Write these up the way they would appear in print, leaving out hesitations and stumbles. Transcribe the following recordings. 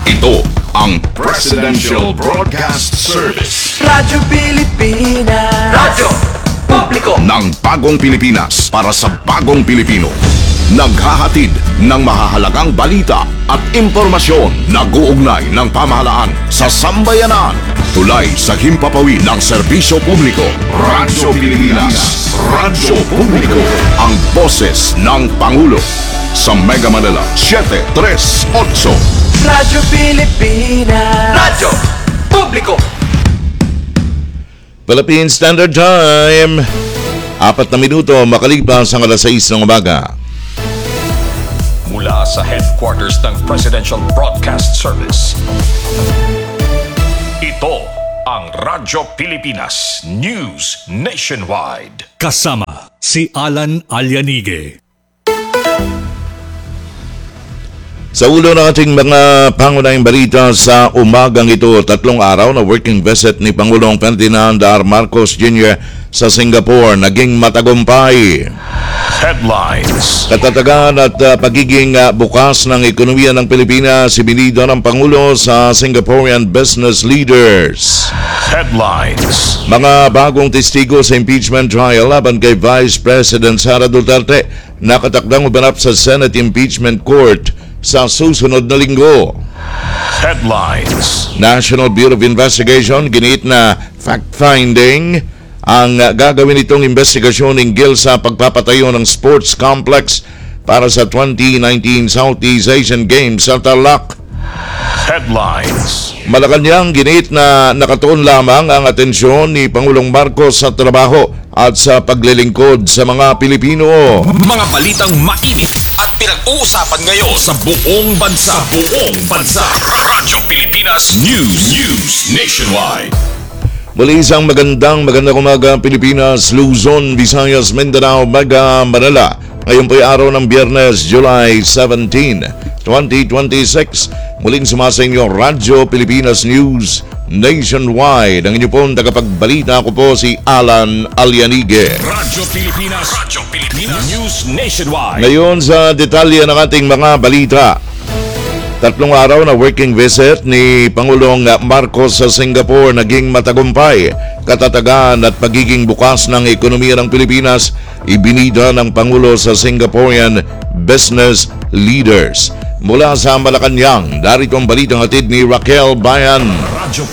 Ito ang Presidential Broadcast Service. Radyo Pilipinas. Radyo Publiko Ng bagong Pilipinas para sa bagong Pilipino. Naghahatid ng mahahalagang balita at impormasyon na guugnay ng pamahalaan sa sambayanan. Tulay sa himpapawid ng serbisyo publiko. Radyo Pilipinas. Radyo Publiko. Ang boses ng Pangulo. Sa Mega Manila, 738. Radyo Pilipinas. Radyo Publiko. Philippine Standard Time. 4 na minuto makalipas ang alas 6 ng umaga. Mula sa headquarters ng Presidential Broadcast Service. Ito ang Radyo Pilipinas News Nationwide. Kasama si Alan Alianige. Sa ulo ng ating mga pangunahing balita sa umagang ito, 3 araw na working visit ni Pangulong Ferdinand R. Marcos Jr. sa Singapore naging matagumpay. Headlines. Katatagan at pagiging bukas ng ekonomiya ng Pilipinas ibinido ng Pangulo sa Singaporean business leaders. Headlines. Mga bagong testigo sa impeachment trial laban kay Vice President Sara Duterte nakatakdang umanap sa Senate Impeachment Court sa susunod na linggo. Headlines. National Bureau of Investigation giniit na fact-finding ang gagawin itong investigasyon hinggil sa pagpapatayo ng sports complex para sa 2019 Southeast Asian Games sa Tarlac. Headlines. Malacanang giniit na nakatuon lamang ang atensyon ni Pangulong Marcos sa trabaho at sa paglilingkod sa mga Pilipino. Mga balitang mainit at pinag-uusapan ngayon sa buong bansa. Radyo Pilipinas News Nationwide. Muli isang magandang umaga Pilipinas, Luzon, Visayas, Mindanao, Mega Manila. Ngayon po'y araw ng Biyernes, July 17, 2026. Muling sumasa inyo Radyo Pilipinas News Nationwide. Ang inyo pong tagapagbalita, ako po si Alan Alianige. Radyo Pilipinas News Nationwide. Ngayon sa detalye ng ating mga balita. 3 araw na working visit ni Pangulong Marcos sa Singapore naging matagumpay. Katatagan at pagiging bukas ng ekonomiya ng Pilipinas ibinida ng Pangulo sa Singaporean business leaders. Mula sa Malacanang, darito ang balitang hatid ni Raquel Bayan. Radyo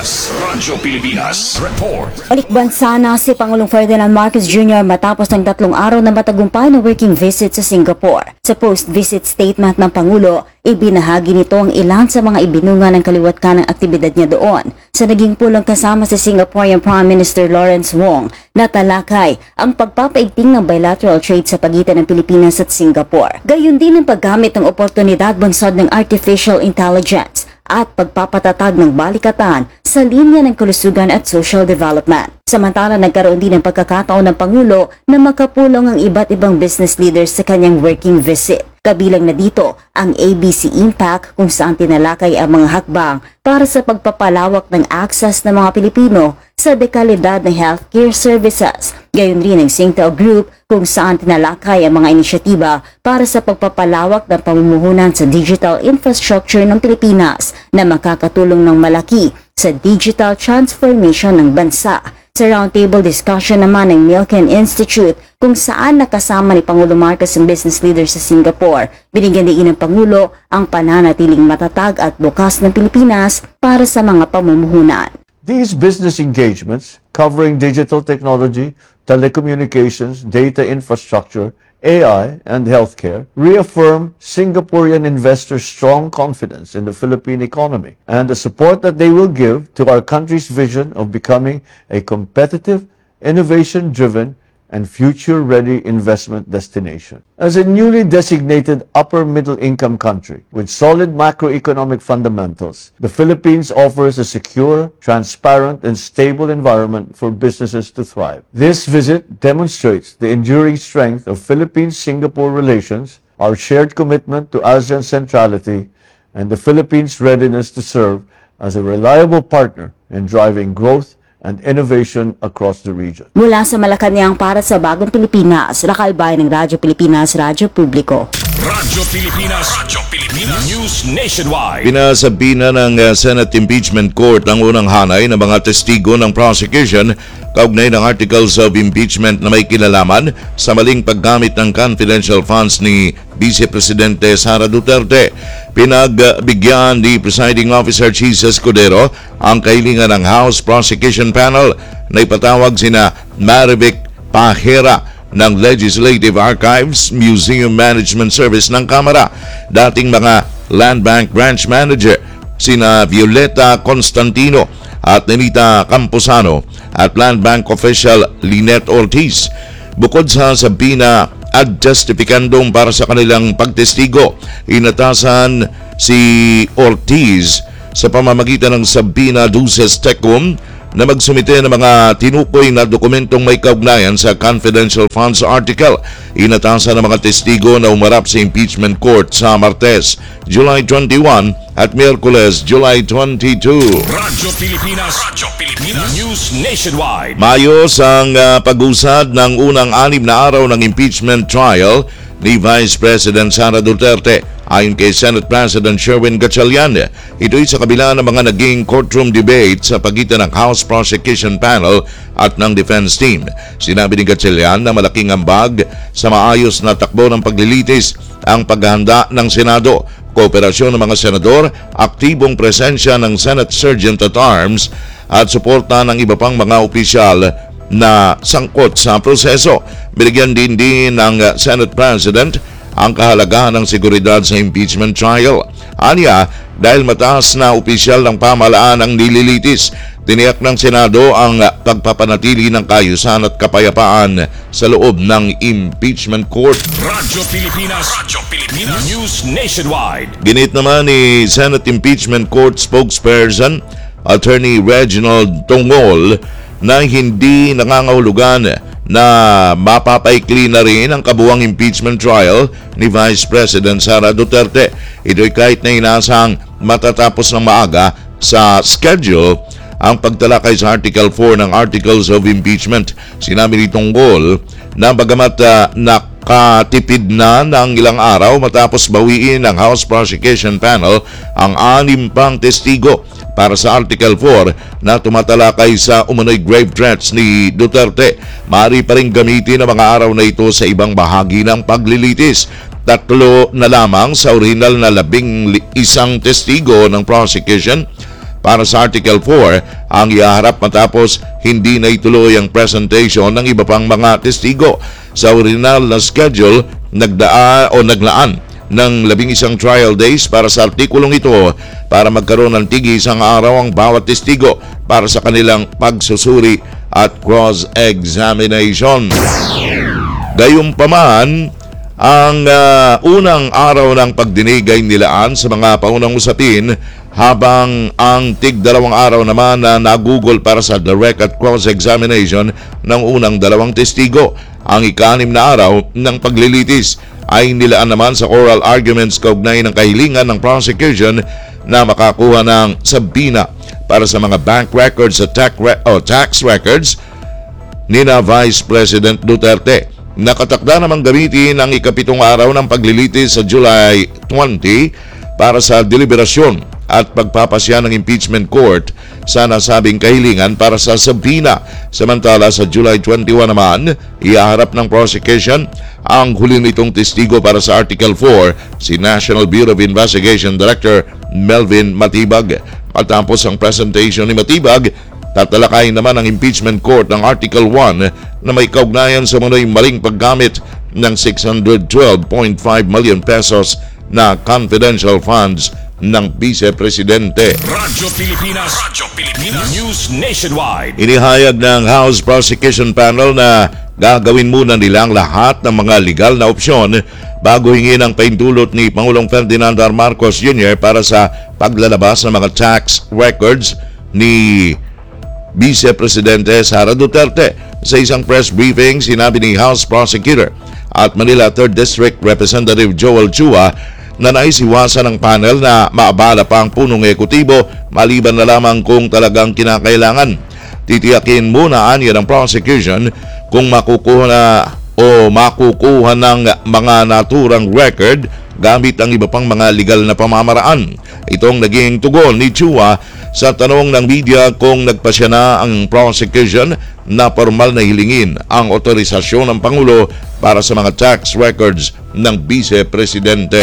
Pilipinas Report. Balik bansa na si Pangulong Ferdinand Marcos Jr. matapos ng 3 araw na matagumpay na working visit sa Singapore. Sa post-visit statement ng Pangulo, ibinahagi nito ang ilan sa mga ibinunga ng kaliwat ka ng aktibidad niya doon. Sa naging pulong kasama si Singaporean Prime Minister Lawrence Wong, natalakay ang pagpapaigting ng bilateral trade sa pagitan ng Pilipinas at Singapore. Gayon din ang paggamit ng oportunidad bunsod ng artificial intelligence at pagpapatatag ng balikatan sa linya ng kalusugan at social development. Samantala, nagkaroon din ng pagkakataon ng Pangulo na makapulong ang iba't ibang business leaders sa kanyang working visit. Kabilang na dito ang ABC Impact kung saan tinalakay ang mga hakbang para sa pagpapalawak ng access ng mga Pilipino sa dekalidad ng healthcare services. Gayon rin ang Singtel Group kung saan tinalakay ang mga inisyatiba para sa pagpapalawak ng pamumuhunan sa digital infrastructure ng Pilipinas na makakatulong ng malaki sa digital transformation ng bansa. Sa roundtable discussion naman ng Milken Institute kung saan nakasama ni Pangulo Marcos ang business leaders sa Singapore, binigyan din ng Pangulo ang pananatiling matatag at bukas ng Pilipinas para sa mga pamumuhunan. These business engagements covering digital technology, telecommunications, data infrastructure, AI, and healthcare reaffirm Singaporean investors' strong confidence in the Philippine economy and the support that they will give to our country's vision of becoming a competitive, innovation-driven, and future-ready investment destination. As a newly designated upper-middle-income country with solid macroeconomic fundamentals, the Philippines offers a secure, transparent, and stable environment for businesses to thrive. This visit demonstrates the enduring strength of Philippines-Singapore relations, our shared commitment to ASEAN centrality, and the Philippines' readiness to serve as a reliable partner in driving growth and innovation across the region. Mula sa Malacanang para sa Bagong Pilipinas, Raquel Bayan ng Radyo Pilipinas, Radyo Publiko. Radyo Pilipinas. News Nationwide. Pinasabi na ng Senate Impeachment Court ang unang hanay ng mga testigo ng prosecution kaugnay ng articles of impeachment na may kinalaman sa maling paggamit ng confidential funds ni Vice Presidente Sara Duterte. Pinagbigyan ni Presiding Officer Chis Escudero ang kahilingan ng House Prosecution Panel na ipatawag sina Marivic Pajera ng Legislative Archives Museum Management Service ng Kamara, dating mga Land Bank Branch Manager sina Violeta Constantino at Nenita Camposano at Land Bank Official Lynette Ortiz. Bukod sa sabina at justificandum para sa kanilang pagtestigo, inatasan si Ortiz sa pamamagitan ng sabina duces tecum na magsumite ng mga tinukoy na dokumentong may kaugnayan sa confidential funds article. Inatasan ng mga testigo na umarap sa impeachment court sa Martes, July 21 at Miyerkules, July 22. Radyo Pilipinas. News Nationwide. Mayos ang pag-usad ng unang 6 na araw ng impeachment trial ni Vice President Sara Duterte. Ayon kay Senate President Sherwin Gatchalian, ito'y sa kabila ng mga naging courtroom debate sa pagitan ng House Prosecution Panel at ng Defense Team. Sinabi ni Gatchalian na malaking ambag sa maayos na takbo ng paglilitis ang paghahanda ng Senado, kooperasyon ng mga senador, aktibong presensya ng Senate Sergeant at Arms at suporta ng iba pang mga opisyal na sangkot sa proseso. Binigyan din ng Senate President ang kahalagahan ng seguridad sa impeachment trial. Anya, dahil mataas na opisyal ng pamahalaan ang nililitis, tiniyak ng Senado ang pagpapanatili ng kaayusan at kapayapaan sa loob ng impeachment court. Radyo Pilipinas. News Nationwide. Ginit naman ni Senate Impeachment Court spokesperson Attorney Reginald Tongol na hindi nangangahulugan na mapapaikli na rin ang kabuwang impeachment trial ni Vice President Sara Duterte. Ito'y kahit na inasang matatapos ng maaga sa schedule ang pagtalakay sa Article 4 ng Articles of Impeachment. Sinabi ni Tongol na bagamat nakatipid na ng ilang araw matapos bawiin ng House Prosecution Panel ang 6 pang testigo para sa Article 4 na tumatalakay sa umano'y grave threats ni Duterte, maaari pa rin gamitin ang mga araw na ito sa ibang bahagi ng paglilitis. 3 na lamang sa orihinal na 11 testigo ng prosecution para sa Article 4 ang iaharap matapos hindi na ituloy ang presentation ng iba pang mga testigo. Sa orihinal na schedule, naglaan ng 11 trial days para sa artikulong ito para magkaroon ng tig-isang araw ang bawat testigo para sa kanilang pagsusuri at cross-examination. Gayunpaman, ang unang araw ng pagdinig ay nilaan sa mga paunang usapin habang ang tig-2 araw naman na nagugol para sa direct at cross-examination ng unang 2 testigo. Ang ika-6 na araw ng paglilitis ay nilaan naman sa oral arguments kaugnay ng kahilingan ng prosecution na makakuha ng sabina para sa mga bank records at tax records ni na Vice President Duterte. Nakatakda namang gamitin ang ika-7 araw ng paglilitis sa July 20 para sa deliberasyon at pagpapasya ng impeachment court sa nasabing kahilingan para sa sabina. Samantala sa July 21 naman, iaharap ng prosecution ang huli nitong testigo para sa Article 4, si National Bureau of Investigation Director Melvin Matibag. Matapos ang presentation ni Matibag, tatalakayin naman ang impeachment court ng Article 1 na may kaugnayan sa manoy maling paggamit ng 612.5 million pesos na confidential funds ng Vice Presidente. Radyo Pilipinas. News Nationwide. Inihayag ng House Prosecution Panel na gagawin muna nilang lahat ng mga legal na opsyon bago hingin ang paintulot ni Pangulong Ferdinand R. Marcos Jr. para sa paglalabas ng mga tax records ni Vice Presidente Sara Duterte. Sa isang press briefing, sinabi ni House Prosecutor at Manila 3rd District Representative Joel Chua na naisiwasan ng panel na maabala pa ang punong ekutibo maliban na lamang kung talagang kinakailangan. Titiyakin muna anya ng prosecution kung makukuha na o makukuha ng mga naturang record gamit ang iba pang mga legal na pamamaraan. Itong naging tugon ni Chua sa tanong ng media kung nagpasya na ang prosecution na formal na hilingin ang otorisasyon ng Pangulo para sa mga tax records ng Vice Presidente.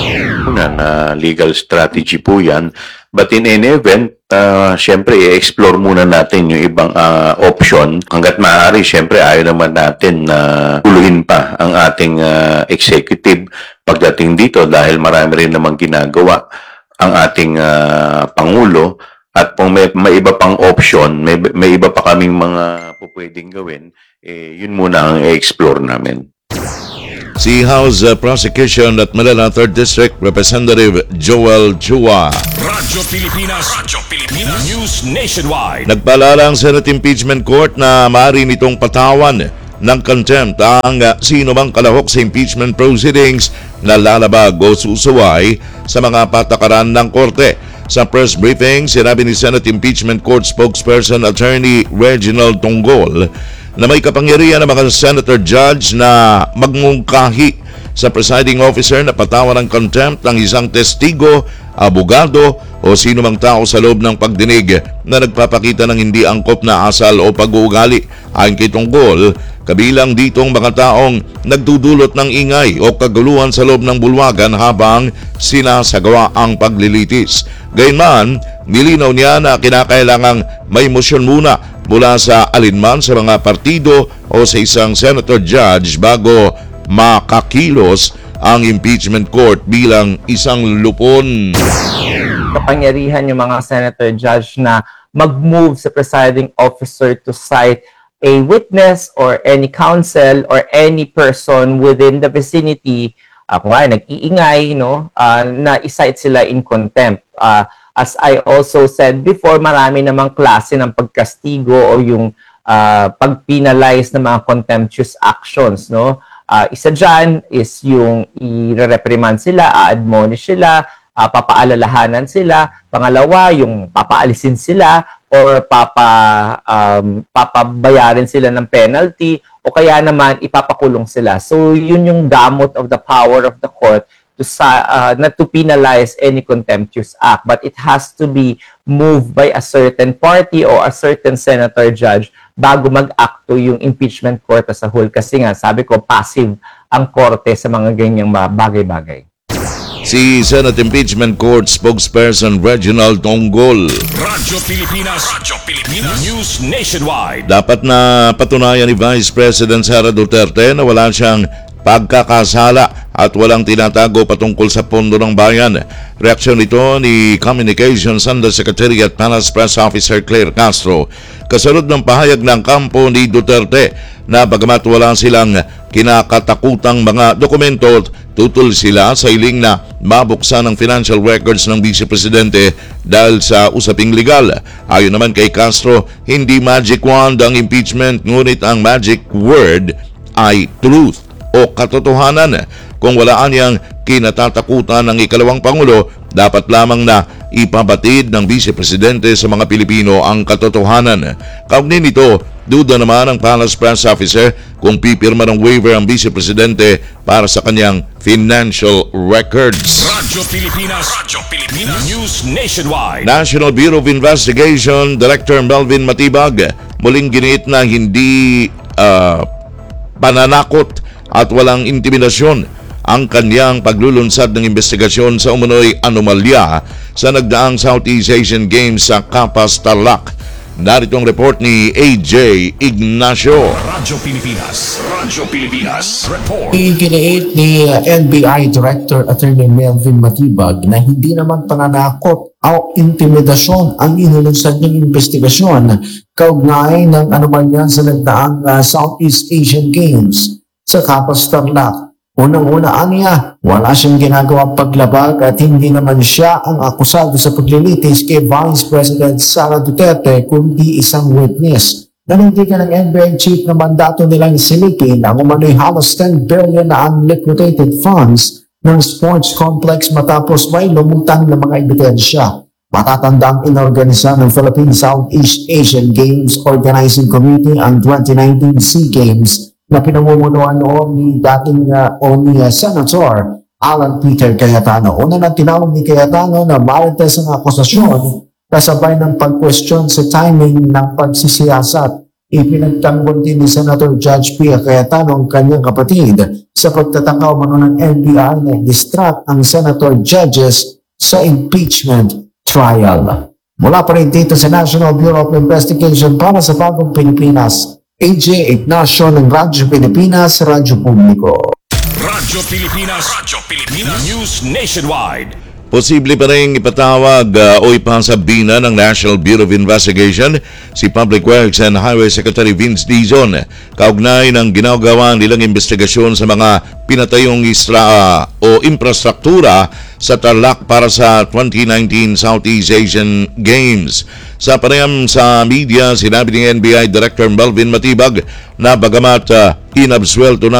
Na legal strategy po yan. But in any event, syempre, i-explore muna natin yung ibang option. Hanggat maaari, syempre, ayaw naman natin na tuluhin pa ang ating executive pagdating dito dahil marami rin namang ginagawa ang ating Pangulo. At kung may iba pang option, may iba pa kaming mga pwedeng gawin, yun muna ang i-explore namin. Si House Prosecution at Manila 3rd District Representative Joel Chua. Radyo Pilipinas. News Nationwide. Nagpaalala ang Senate Impeachment Court na maaari nitong patawan ng contempt ang sino mang kalahok sa impeachment proceedings na lalabag o susuway sa mga patakaran ng korte. Sa press briefing, sinabi ni Senate Impeachment Court spokesperson Attorney Reginald Tonggol na may kapangyarihan ng mga senator judge na magmungkahi sa presiding officer na patawan ng contempt ng isang testigo, abogado o sino mang tao sa loob ng pagdinig na nagpapakita ng hindi angkop na asal o pag-uugali. Ayon kay Tonggol, kabilang ditong mga taong nagdudulot ng ingay o kaguluhan sa loob ng bulwagan habang sinasagawa ang paglilitis. Gayunman, nilinaw niya na kinakailangang may motion muna mula sa alinman sa mga partido o sa isang senator judge bago makakilos ang impeachment court bilang isang lupon. Kapangyarihan yung mga senator judge na mag-move sa presiding officer to cite a witness or any counsel or any person within the vicinity kung nag-iingay, na i-cite sila in contempt. As I also said before, marami namang klase ng pagkastigo o yung pag-penalize ng mga contemptuous actions, isa dyan is yung i-reprimand sila, a-admonish sila, papaalalahanan sila. Pangalawa, yung papaalisin sila or papabayarin sila ng penalty o kaya naman ipapakulong sila. So yun yung gamot of the power of the court to not to penalize any contemptuous act, but it has to be moved by a certain party or a certain senator judge bago mag-acto yung impeachment court as a whole. Kasi nga, sabi ko, passive ang korte sa mga ganyang bagay-bagay. Si Senate Impeachment Court spokesperson Reginald Tonggol. Radyo Pilipinas. News Nationwide. Dapat na patunayan ni Vice President Sara Duterte na wala siyang pagkakasala at walang tinatago patungkol sa pondo ng bayan. Reaksyon ito ni Communications Undersecretary at Palace Press Officer Claire Castro kasunod ng pahayag ng kampo ni Duterte na bagamat wala silang kinakatakutang mga dokumento, tutol sila sa iling na mabuksan ang financial records ng Vice Presidente dahil sa usaping legal. Ayon naman kay Castro, hindi magic wand ang impeachment, ngunit ang magic word ay truth o katotohanan. Kung walaan niyang kinatatakutan ng ikalawang Pangulo, dapat lamang na ipabatid ng Vice Presidente sa mga Pilipino ang katotohanan. Kaugnay nito, duda naman ang Palace Press Officer kung pipirma ng waiver ang Vice Presidente para sa kanyang financial records. Radyo Pilipinas. News Nationwide. National Bureau of Investigation Director Melvin Matibag muling giniit na hindi pananakot at walang intimidasyon ang kanyang paglulunsad ng investigasyon sa umunoy anomalya sa nagdaang Southeast Asian Games sa Capas, Tarlac. Narito ang report ni AJ Ignacio. Radyo Pilipinas. Report. Iginiit ni NBI Director Attorney Melvin Matibag na hindi naman pananakot o intimidasyon ang inulunsad ng investigasyon kaugnay ng anomalya sa nagdaang Southeast Asian Games sa Capas, Tarlac. Unang-una niya, wala siyang ginagawang paglabag at hindi naman siya ang akusado sa paglilitis kay Vice President Sara Duterte kundi isang witness. Nanindigan ng NBI Chief na mandato nilang silipin ang umano'y halos 10 billion na unliquidated funds ng sports complex matapos may lumutang na mga ebidensya. Matatandang inorganisa ng Philippine Southeast Asian Games Organizing Committee ang 2019 SEA Games na pinamumunuan noon ni dating Senator Alan Peter Cayetano. Una na tinawag ni Cayetano na marites ang akusasyon kasabay ng pag-question sa timing ng pagsisiyasat. Ipinagtanggol din ni Senator Judge Pia Cayetano ang kanyang kapatid sa pagtatakaw ng NBI na distract ang Senator Judges sa impeachment trial. Mula pa rin dito sa National Bureau of Investigation para sa Bagong Pilipinas, AJ Ignacio ng Radyo Pilipinas, Radyo Publiko. Radyo Pilipinas. News Nationwide. Posible pa rin ipatawag o ipasabina ng National Bureau of Investigation si Public Works and Highway Secretary Vince Dizon kaugnay ng ginagawa nilang investigasyon sa mga pinatayong infrastruktura sa Tarlac para sa 2019 Southeast Asian Games. Sa panayam sa media, sinabi ni NBI Director Melvin Matibag na bagamat inabsuelto na